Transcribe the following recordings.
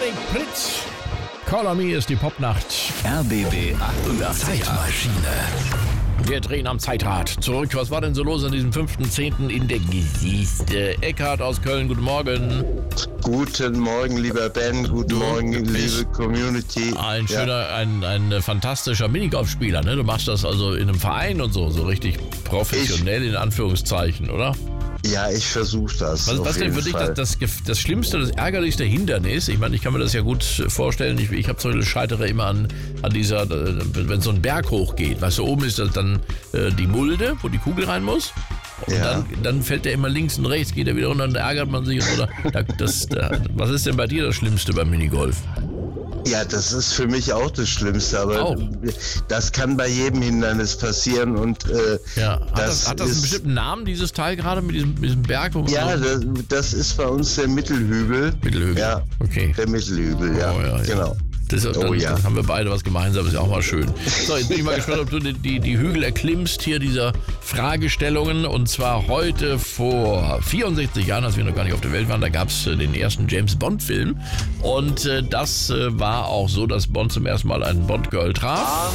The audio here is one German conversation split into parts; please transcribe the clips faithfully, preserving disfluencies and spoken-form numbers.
Erik Pritz. Call on Me ist die Popnacht. R B B achtundachtzig Zeitmaschine. Wir drehen am Zeitrad. Zurück, was war denn so los an diesem fünften zehnten in der Gesichte? Eckhard aus Köln, guten Morgen. Guten Morgen, lieber Ben. Guten Morgen, liebe Community. Ein schöner, ja. ein, ein fantastischer Minigolfspieler, ne? Du machst das also in einem Verein und so, so richtig professionell ich, in Anführungszeichen, oder? Ja, ich versuche das. Was, was denn für dich das, das, das schlimmste, das ärgerlichste Hindernis? Ich meine, ich kann mir das ja gut vorstellen. Ich, ich habe zum Beispiel scheitere immer an, an dieser, wenn so ein Berg hochgeht. Weißt du, oben ist das dann äh, die Mulde, wo die Kugel rein muss. Und ja. dann, dann fällt der immer links und rechts, geht er wieder runter und dann ärgert man sich. Oder, das, das, was ist denn bei dir das Schlimmste beim Minigolf? Ja, das ist für mich auch das Schlimmste, aber auch. Das kann bei jedem Hindernis passieren und äh, ja. Hat das, das, hat das ist, einen bestimmten Namen, dieses Teil gerade mit diesem, mit diesem Berg? Wo ja, so das, das ist bei uns der Mittelhügel. Mittelhügel, ja, okay. Der Mittelhügel, ja, oh, ja, ja. genau. Das, dann, oh, ja. dann haben wir beide was gemeinsam, ist ja auch mal schön. So, jetzt bin ich mal gespannt, ob du die, die, die Hügel erklimmst hier dieser Fragestellungen. Und zwar heute vor vierundsechzig Jahren, als wir noch gar nicht auf der Welt waren, da gab es äh, den ersten James-Bond-Film. Und äh, das äh, war auch so, dass Bond zum ersten Mal einen Bond-Girl traf.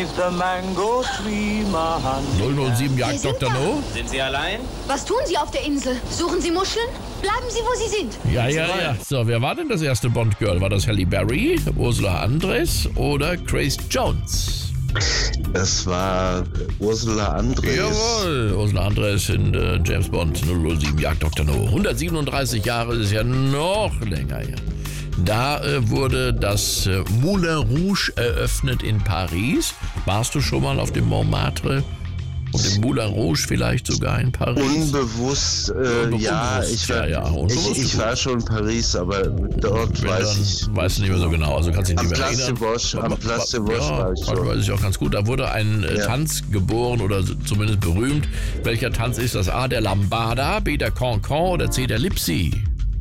null null sieben Jagd Doktor No. Sind Sie allein? Was tun Sie auf der Insel? Suchen Sie Muscheln? Bleiben Sie, wo Sie sind. Ja, ja, ja. So, wer war denn das erste Bond-Girl? War das Halle Berry, Ursula Andress oder Grace Jones? Das war Ursula Andress. Jawohl, Ursula Andress in äh, James Bond null null sieben Jagd Doktor No. hundertsiebenunddreißig Jahre ist ja noch länger her. Da äh, wurde das äh, Moulin Rouge eröffnet in Paris. Warst du schon mal auf dem Montmartre? Und im Moulin Rouge vielleicht sogar in Paris? Unbewusst, äh, Unbe ja, unbewusst, ich war, ja, ja, ich, ich war schon in Paris, aber dort Wenn weiß dann, ich. Weißt du nicht mehr so genau, also kannst du dich Am nicht mehr Place erinnern. de Bosch, am Place de Bosch ja, war ich schon. weiß ich auch ganz gut. Da wurde ein äh, Ja. Tanz geboren oder so, zumindest berühmt. Welcher Tanz ist das? A, der Lambada, B, der Cancan oder C, der Lipsi?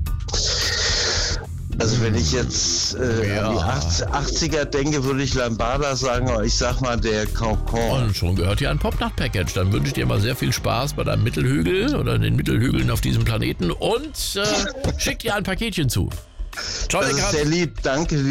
Also wenn ich jetzt äh, Ja. an die achtziger denke, würde ich Lambada sagen, aber ich sag mal der Cancan. Und schon gehört hier ein Popnacht-Package. Dann wünsche ich dir mal sehr viel Spaß bei deinem Mittelhügel oder den Mittelhügeln auf diesem Planeten und äh, schick dir ein Paketchen zu. Ciao, Das ist Eckhard. sehr lieb, danke.